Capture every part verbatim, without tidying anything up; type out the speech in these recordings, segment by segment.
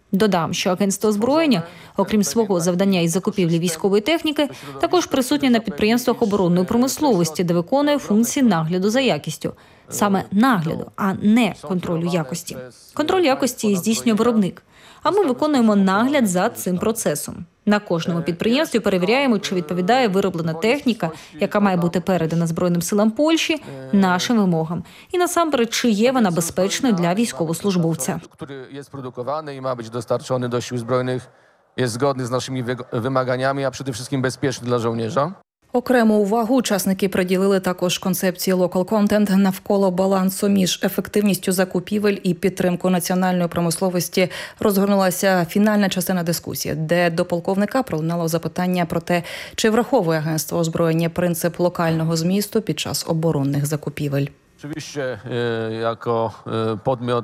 Додам, що Агентство озброєння, окрім свого завдання із закупівлі військової техніки, також присутнє на підприємствах оборонної промисловості, де виконує функції нагляду за якістю. Саме нагляду, а не контролю якості. Контроль якості здійснює виробник, а ми виконуємо нагляд за цим процесом. На кожному підприємстві перевіряємо, чи відповідає вироблена техніка, яка має бути передана Збройним силам Польщі, нашим вимогам. І насамперед, чи є вона безпечною для військовослужбовця. Який є спродукований і має бути достарчений до Сил Збройних, є згодний з нашими вимоганнями, а перед всім безпечний для żołnierza. Окрему увагу учасники приділили також концепції «Local Content» навколо балансу між ефективністю закупівель і підтримкою національної промисловості. Розгорнулася фінальна частина дискусії, де до полковника пролунало запитання про те, чи враховує Агентство озброєння принцип локального змісту під час оборонних закупівель. Oczywiście, jako podmiot,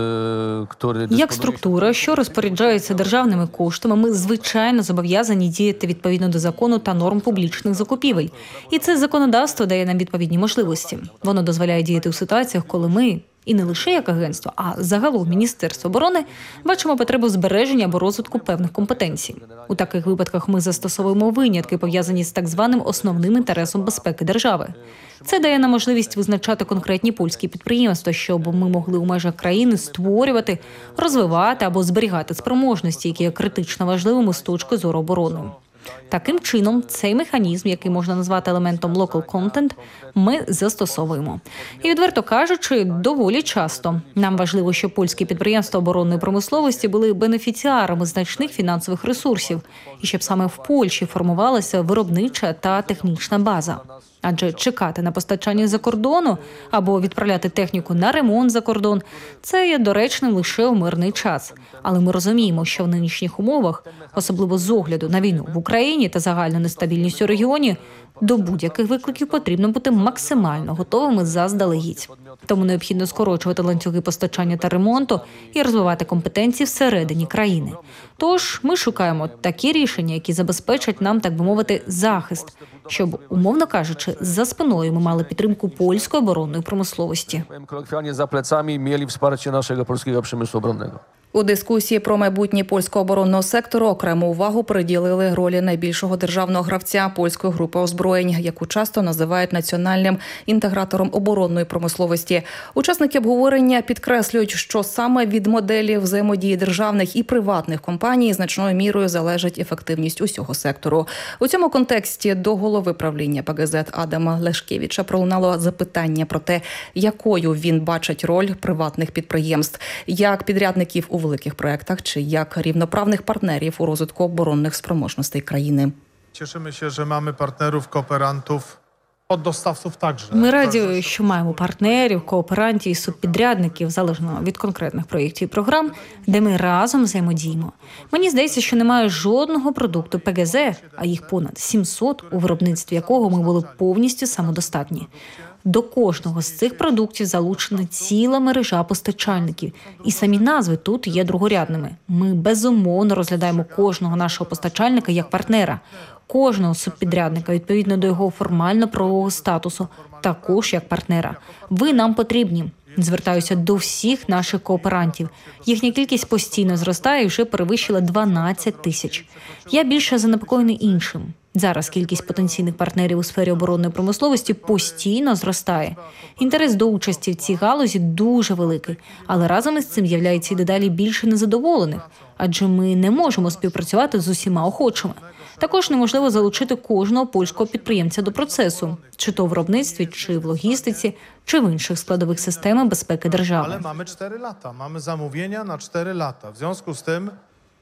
który... Як структура, що розпоряджається державними коштами, ми, звичайно, зобов'язані діяти відповідно до закону та норм публічних закупівель. І це законодавство дає нам відповідні можливості. Воно дозволяє діяти у ситуаціях, коли ми, і не лише як агентство, а загалом Міністерство оборони, бачимо потребу збереження або розвитку певних компетенцій. У таких випадках ми застосовуємо винятки, пов'язані з так званим основним інтересом безпеки держави. Це дає нам можливість визначати конкретні польські підприємства, щоб ми могли у межах країни створювати, розвивати або зберігати спроможності, які є критично важливими з точки зору оборони. Таким чином, цей механізм, який можна назвати елементом local content, ми застосовуємо. І, відверто кажучи, доволі часто. Нам важливо, щоб польські підприємства оборонної промисловості були бенефіціарами значних фінансових ресурсів, і щоб саме в Польщі формувалася виробнича та технічна база. Адже чекати на постачання за кордону або відправляти техніку на ремонт за кордон – це є доречним лише у мирний час. Але ми розуміємо, що в нинішніх умовах, особливо з огляду на війну в Україні та загальну нестабільність у регіоні, до будь-яких викликів потрібно бути максимально готовими заздалегідь. Тому необхідно скорочувати ланцюги постачання та ремонту і розвивати компетенції всередині країни. Тож ми шукаємо такі рішення, які забезпечать нам, так би мовити, захист, щоб, умовно кажучи, за спиною ми мали підтримку польської оборонної промисловості. Колоквіально за плечами мали wsparcie нашого польського промислу оборонного. У дискусії про майбутнє польського оборонного сектору окрему увагу приділили ролі найбільшого державного гравця польської групи озброєнь, яку часто називають національним інтегратором оборонної промисловості. Учасники обговорення підкреслюють, що саме від моделі взаємодії державних і приватних компаній значною мірою залежить ефективність усього сектору. У цьому контексті до голови правління ПГЗ Адама Лешкевича пролунало запитання про те, якою він бачить роль приватних підприємств, як підрядників у великих проєктах чи як рівноправних партнерів у розвитку оборонних спроможностей країни. Cieszymy się, że mamy partnerów, kooperantów, podostawców także. Ми раді, що маємо партнерів, кооперантів і субпідрядників, залежно від конкретних проєктів і програм, де ми разом взаємодіємо. Мені здається, що немає жодного продукту ПГЗ, а їх понад сімсот, у виробництві якого ми були повністю самодостатні. До кожного з цих продуктів залучена ціла мережа постачальників. І самі назви тут є другорядними. Ми безумовно розглядаємо кожного нашого постачальника як партнера, кожного субпідрядника відповідно до його формально-правового статусу, також як партнера. Ви нам потрібні. Звертаюся до всіх наших кооперантів. Їхня кількість постійно зростає і вже перевищила дванадцять тисяч. Я більше занепокоєний іншим. Зараз кількість потенційних партнерів у сфері оборонної промисловості постійно зростає. Інтерес до участі в цій галузі дуже великий, але разом із цим з'являється і дедалі більше незадоволених, адже ми не можемо співпрацювати з усіма охочими. Також неможливо залучити кожного польського підприємця до процесу, чи то в виробництві, чи в логістиці, чи в інших складових систем безпеки держави. Але маємо чотири лата, маємо замовлення на чотири лата. В зв'язку з тим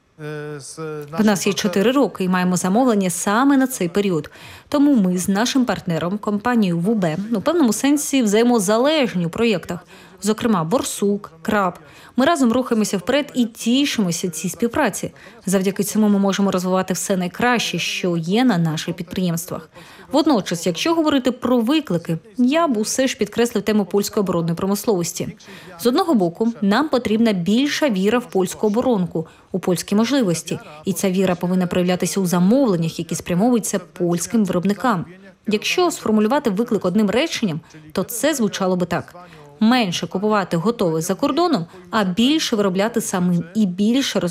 В нас є чотири роки і маємо замовлення саме на цей період. Тому ми з нашим партнером, компанією ВУБ, у певному сенсі взаємозалежні у проєктах. Зокрема, Борсук, Краб. Ми разом рухаємося вперед і тішимося цій співпраці. Завдяки цьому ми можемо розвивати все найкраще, що є на наших підприємствах. Водночас, якщо говорити про виклики, я б усе ж підкреслив тему польської оборонної промисловості. З одного боку, нам потрібна більша віра в польську оборонку, у польські можливості. І ця віра повинна проявлятися у замовленнях, які спрямовуються польським виробникам. Якщо сформулювати виклик одним реченням, то це звучало би так. Менше купувати готове за кордоном, а більше виробляти самим і більше